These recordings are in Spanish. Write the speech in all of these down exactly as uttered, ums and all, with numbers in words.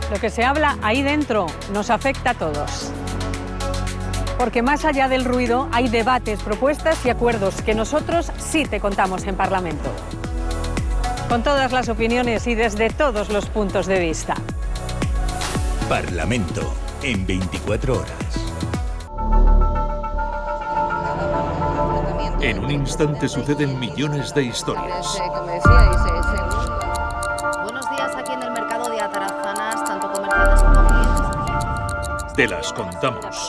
Lo que se habla ahí dentro nos afecta a todos. Porque más allá del ruido hay debates, propuestas y acuerdos que nosotros sí te contamos en Parlamento. Con todas las opiniones y desde todos los puntos de vista. Parlamento en veinticuatro horas. En un instante suceden millones de historias. Buenos días aquí en el mercado de Atarazanas, tanto comerciantes como clientes. Te las contamos.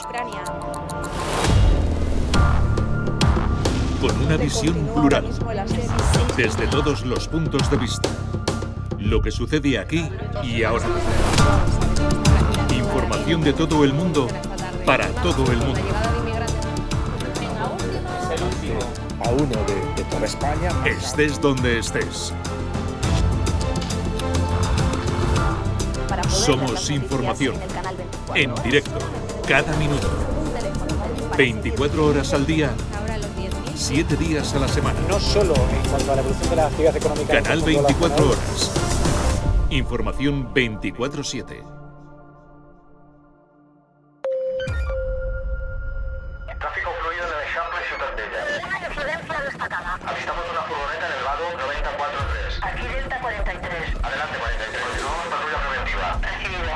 Con una visión plural, desde todos los puntos de vista. Lo que sucede aquí y ahora. Información de todo el mundo para todo el mundo. A uno de, de toda España. Estés donde estés. Somos información. En directo, cada minuto. veinticuatro horas al día. Siete días a la semana. No solo en cuanto a la evolución de la actividad económica. Canal veinticuatro horas. Información veinticuatro siete. Tráfico fluido en el Eixample Ciutat Vella. Zona de influencia destacada. Avistamos una furgoneta en el vado noventa cuatro tres. Aquí Delta cuarenta y tres. Adelante cuarenta y tres. Continuamos patrulla preventiva. Recibido.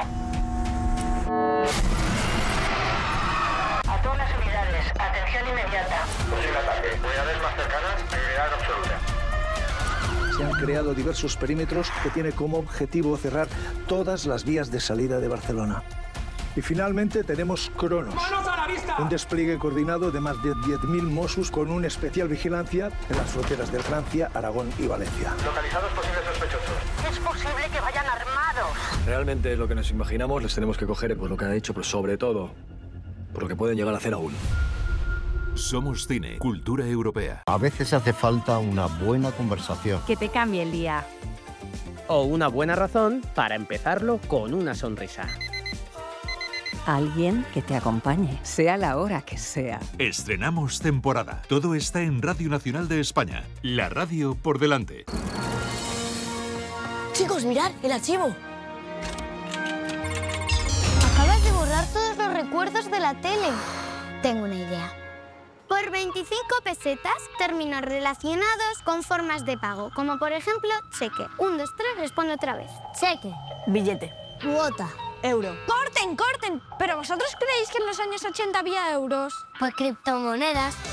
A todas las unidades, atención inmediata. Posible ataque. Unidades más cercanas, prioridad absoluta. Se han creado diversos perímetros que tienen como objetivo cerrar todas las vías de salida de Barcelona. Y finalmente tenemos Cronos, un despliegue coordinado de más de diez mil Mossos con una especial vigilancia en las fronteras de Francia, Aragón y Valencia. Localizados posibles sospechosos. Es posible que vayan armados. Realmente lo que nos imaginamos les tenemos que coger por lo que ha hecho, pero sobre todo por lo que pueden llegar a hacer aún. Somos cine, cultura europea. A veces hace falta una buena conversación. Que te cambie el día. O una buena razón para empezarlo con una sonrisa. Alguien que te acompañe, sea la hora que sea. Estrenamos temporada. Todo está en Radio Nacional de España. La radio por delante. Chicos, mirad, el archivo. Acabas de borrar todos los recuerdos de la tele. Tengo una idea. Por veinticinco pesetas, términos relacionados con formas de pago, como por ejemplo, cheque. Un, dos, tres, responde otra vez. Cheque. Billete. Cuota. Euro. ¡Corten, corten! ¿Pero vosotros creéis que en los años ochenta había euros? Pues criptomonedas.